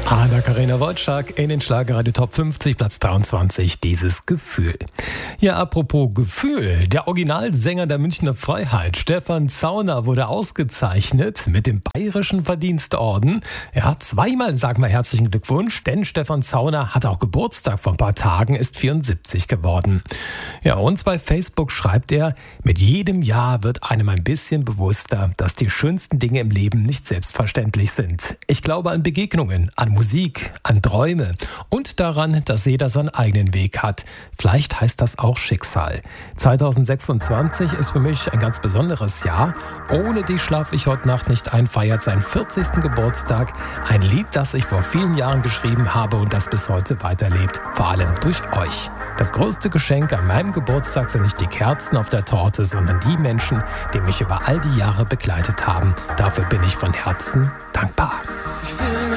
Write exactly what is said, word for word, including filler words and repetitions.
Anna-Karina Wojcik in den Schlagerradio Top fünfzig, Platz dreiundzwanzig, dieses Gefühl. Ja, apropos Gefühl, der Originalsänger der Münchner Freiheit, Stefan Zauner, wurde ausgezeichnet mit dem Bayerischen Verdienstorden. Ja, zweimal sagen wir herzlichen Glückwunsch, denn Stefan Zauner hat auch Geburtstag vor ein paar Tagen, ist vierundsiebzig geworden. Ja, und bei Facebook schreibt er, mit jedem Jahr wird einem ein bisschen bewusster, dass die schönsten Dinge im Leben nicht selbstverständlich sind. Ich glaube an Begegnungen, an Musik, an Träume und daran, dass jeder seinen eigenen Weg hat. Vielleicht heißt das auch Schicksal. zweitausendsechsundzwanzig ist für mich ein ganz besonderes Jahr. Ohne dich schlafe ich heute Nacht nicht ein, feiert seinen vierzigsten Geburtstag. Ein Lied, das ich vor vielen Jahren geschrieben habe und das bis heute weiterlebt. Vor allem durch euch. Das größte Geschenk an meinem Geburtstag sind nicht die Kerzen auf der Torte, sondern die Menschen, die mich über all die Jahre begleitet haben. Dafür bin ich von Herzen dankbar.